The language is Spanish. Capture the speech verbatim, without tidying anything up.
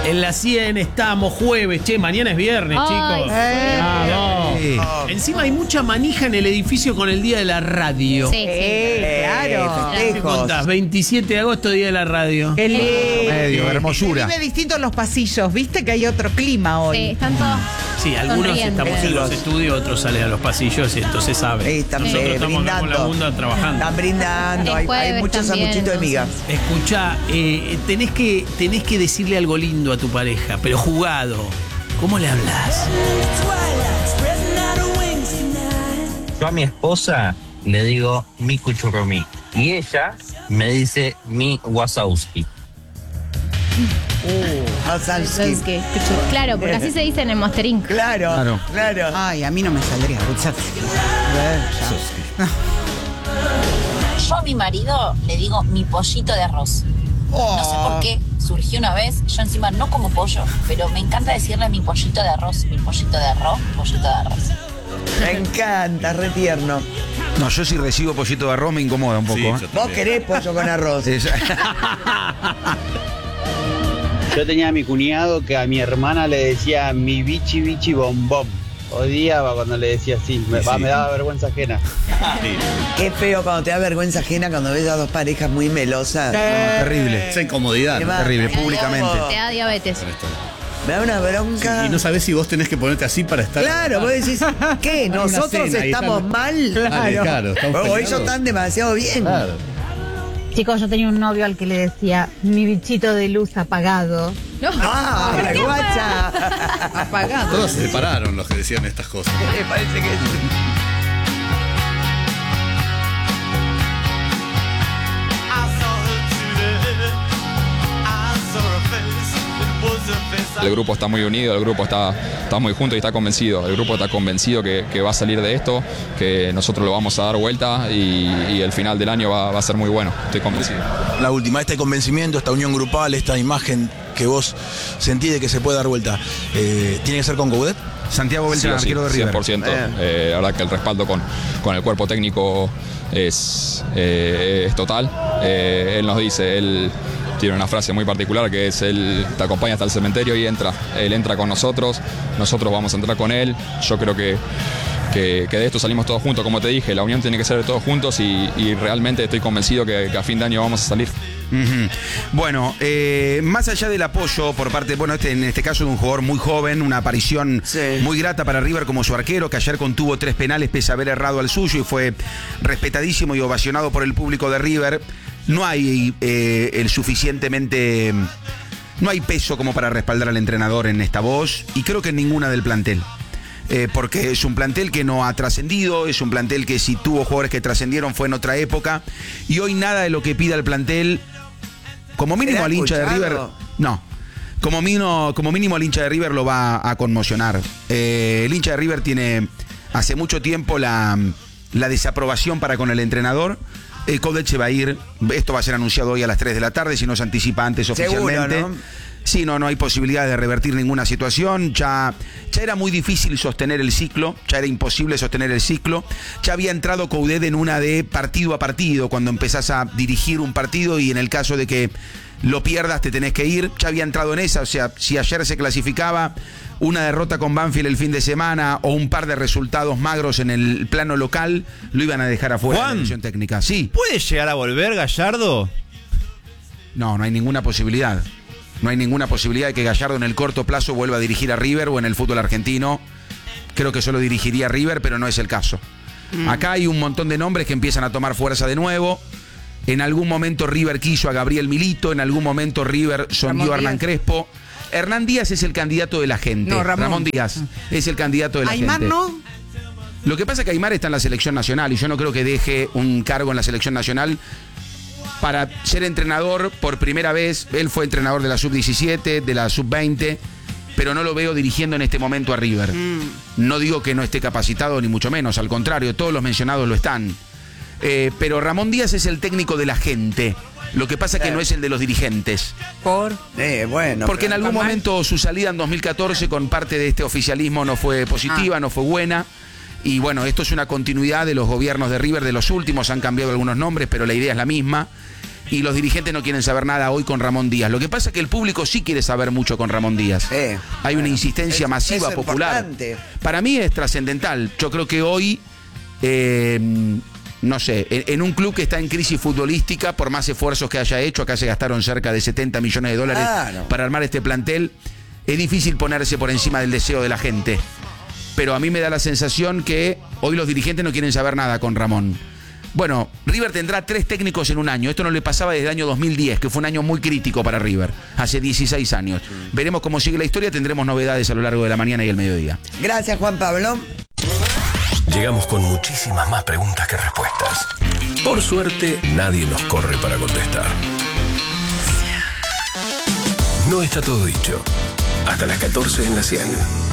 En la cien estamos, jueves, che, mañana es viernes, Ay, chicos. sí. Bravo. Sí. Encima hay mucha manija en el edificio con el día de la radio. Sí, sí. Eh, claro. ¿Qué Festejos. contás? veintisiete de agosto, día de la radio. Qué lindo. Medio, hermosura. Vive distinto en los pasillos, viste que hay otro clima hoy. Sí, están todos. Sí, algunos sonrientes. estamos en los estudios, otros salen a los pasillos y entonces saben. Sí, están Nosotros eh, estamos acá con la brindando. bunda trabajando. Están brindando, Es hay, hay jueves muchos también, sanguchitos de miga. entonces. Escuchá, eh, tenés, que, tenés que decirle algo lindo a tu pareja, pero jugado. ¿Cómo le hablas? Yo a mi esposa le digo mi cuchurrumí y ella me dice mi Wazowski. Osalski. Es que- Claro, porque así se dice en el Monster incorporated. Claro, Claro. claro. Ay, a mí no me saldría. Yo a mi marido le digo mi pollito de arroz. No sé por qué, surgió una vez, yo encima no como pollo, pero me encanta decirle mi pollito de arroz, mi pollito de arroz, mi pollito de arroz. Me encanta, re tierno. No, yo si recibo pollito de arroz me incomoda un poco. Sí, ¿eh? yo Vos querés pollo con arroz. Es- Yo tenía a mi cuñado que a mi hermana le decía mi bichi bichi bombón. Odiaba cuando le decía así, me, Sí, va, sí. me daba vergüenza ajena. Sí. Qué feo cuando te da vergüenza ajena cuando ves a dos parejas muy melosas. terrible. Esa incomodidad. Qué ¿no? va. Terrible, Qué públicamente. loco. Te da diabetes. Me da una bronca. Y no sabés si vos tenés que ponerte así para estar. Claro, vos decís, ¿qué? una ¿Nosotros cena y estamos están- mal? Claro, claro, estamos O ellos peleados. están demasiado bien. Claro. Chicos, yo tenía un novio al que le decía mi bichito de luz apagado. ¡Ah, la guacha! Apagado. Todos se separaron los que decían estas cosas. Me parece que sí. El grupo está muy unido, el grupo está, está muy junto y está convencido. El grupo está convencido que, que va a salir de esto, que nosotros lo vamos a dar vuelta y, y el final del año va, va a ser muy bueno. Estoy convencido. La última, este convencimiento, esta unión grupal, esta imagen que vos sentís de que se puede dar vuelta, eh, ¿tiene que ser con Coudet? Santiago Sí Beltrán, o sí, arquero de River. cien por ciento. Bien. Eh, la verdad que el respaldo con, con el cuerpo técnico es, eh, es total. Eh, él nos dice, él tiene una frase muy particular que es, él te acompaña hasta el cementerio y entra. Él entra con nosotros, nosotros vamos a entrar con él. Yo creo que, que, que de esto salimos todos juntos, como te dije, la unión tiene que ser de todos juntos y, y realmente estoy convencido que, que a fin de año vamos a salir. Ujú. Bueno, eh, más allá del apoyo por parte, bueno, este, en este caso de un jugador muy joven, una aparición Sí. muy grata para River como su arquero, que ayer contuvo tres penales pese a haber errado al suyo y fue respetadísimo y ovacionado por el público de River. No hay eh, el suficientemente... No hay peso como para respaldar al entrenador en esta voz y creo que en ninguna del plantel. Eh, porque es un plantel que no ha trascendido, es un plantel que si tuvo jugadores que trascendieron fue en otra época y hoy nada de lo que pida el plantel, como mínimo ¿Será al hincha de escuchado? River, no, como mínimo, como mínimo al hincha de River lo va a conmocionar. Eh, el hincha de River tiene hace mucho tiempo la, la desaprobación para con el entrenador. Eh, Coudet se va a ir, esto va a ser anunciado hoy a las tres de la tarde, si no se anticipa antes Seguro, oficialmente. ¿no? Sí, no, no hay posibilidad de revertir ninguna situación. Ya, ya era muy difícil sostener el ciclo, ya era imposible sostener el ciclo. Ya había entrado Coudet en una de partido a partido, cuando empezás a dirigir un partido y en el caso de que lo pierdas te tenés que ir. Ya había entrado en esa, o sea, si ayer se clasificaba una derrota con Banfield el fin de semana o un par de resultados magros en el plano local, lo iban a dejar afuera de la Juan. dirección técnica. Sí. ¿Puede llegar a volver Gallardo? No, no hay ninguna posibilidad. No hay ninguna posibilidad de que Gallardo en el corto plazo vuelva a dirigir a River o en el fútbol argentino. Creo que solo dirigiría a River, pero no es el caso. Mm. Acá hay un montón de nombres que empiezan a tomar fuerza de nuevo. En algún momento River quiso a Gabriel Milito, en algún momento River sondió a Hernán Díaz. Crespo. Hernán Díaz es el candidato de la gente. No, Ramón. Díaz es el candidato de la Aymar gente. no. Lo que pasa es que Aymar está en la selección nacional y yo no creo que deje un cargo en la selección nacional para ser entrenador por primera vez. Él fue entrenador de la sub diecisiete, de la sub veinte, pero no lo veo dirigiendo en este momento a River. No digo que no esté capacitado, ni mucho menos, al contrario, todos los mencionados lo están. Eh, pero Ramón Díaz es el técnico de la gente. Lo que pasa es que no es el de los dirigentes. Por. Eh, bueno. Porque en pero- algún momento su salida en dos mil catorce con parte de este oficialismo no fue positiva, no fue buena. Y bueno, esto es una continuidad de los gobiernos de River, de los últimos, han cambiado algunos nombres, pero la idea es la misma. y los dirigentes no quieren saber nada hoy con Ramón Díaz. Lo que pasa es que el público sí quiere saber mucho con Ramón Díaz. Eh, Hay una insistencia es- masiva, es popular. importante. Para mí es trascendental. Yo creo que hoy, eh, no sé, en, en un club que está en crisis futbolística, por más esfuerzos que haya hecho, acá se gastaron cerca de setenta millones de dólares Claro. para armar este plantel, es difícil ponerse por encima del deseo de la gente. Pero a mí me da la sensación que hoy los dirigentes no quieren saber nada con Ramón. Bueno, River tendrá tres técnicos en un año. Esto no le pasaba desde el año dos mil diez, que fue un año muy crítico para River, hace dieciséis años. Veremos cómo sigue la historia, tendremos novedades a lo largo de la mañana y el mediodía. Gracias, Juan Pablo. Llegamos con muchísimas más preguntas que respuestas. Por suerte, nadie nos corre para contestar. No está todo dicho. Hasta las catorce en la cien.